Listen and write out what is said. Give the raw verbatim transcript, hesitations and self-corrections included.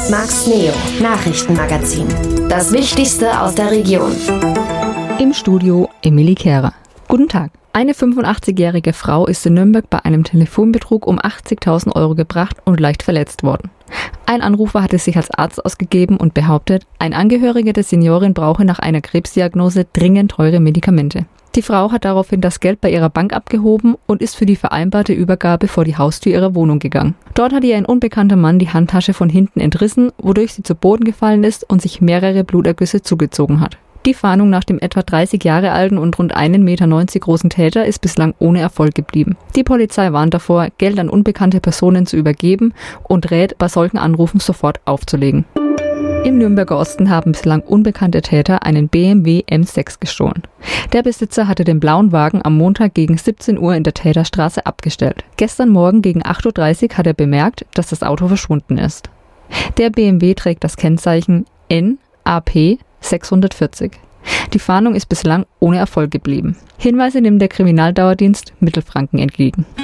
Max Neo Nachrichtenmagazin. Das Wichtigste aus der Region. Im Studio Emilie Kehrer. Guten Tag. Eine fünfundachtzigjährige Frau ist in Nürnberg bei einem Telefonbetrug um achtzigtausend Euro gebracht und leicht verletzt worden. Ein Anrufer hatte sich als Arzt ausgegeben und behauptet, ein Angehöriger der Seniorin brauche nach einer Krebsdiagnose dringend teure Medikamente. Die Frau hat daraufhin das Geld bei ihrer Bank abgehoben und ist für die vereinbarte Übergabe vor die Haustür ihrer Wohnung gegangen. Dort hat ihr ein unbekannter Mann die Handtasche von hinten entrissen, wodurch sie zu Boden gefallen ist und sich mehrere Blutergüsse zugezogen hat. Die Fahndung nach dem etwa dreißig Jahre alten und rund einen Meter neunzig großen Täter ist bislang ohne Erfolg geblieben. Die Polizei warnt davor, Geld an unbekannte Personen zu übergeben und rät, bei solchen Anrufen sofort aufzulegen. Im Nürnberger Osten haben bislang unbekannte Täter einen B M W M sechs gestohlen. Der Besitzer hatte den blauen Wagen am Montag gegen siebzehn Uhr in der Täterstraße abgestellt. Gestern Morgen gegen acht Uhr dreißig hat er bemerkt, dass das Auto verschwunden ist. Der B M W trägt das Kennzeichen N A P sechshundertvierzig. Die Fahndung ist bislang ohne Erfolg geblieben. Hinweise nimmt der Kriminaldauerdienst Mittelfranken entgegen.